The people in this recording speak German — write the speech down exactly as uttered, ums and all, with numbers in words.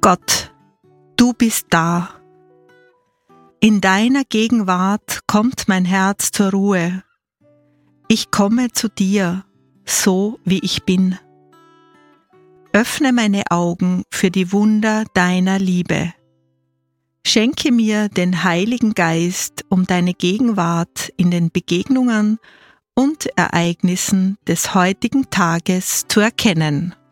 Gott, du bist da. In deiner Gegenwart kommt mein Herz zur Ruhe. Ich komme zu dir, so wie ich bin. Öffne meine Augen für die Wunder deiner Liebe. Schenke mir den Heiligen Geist, um deine Gegenwart in den Begegnungen und Ereignissen des heutigen Tages zu erkennen.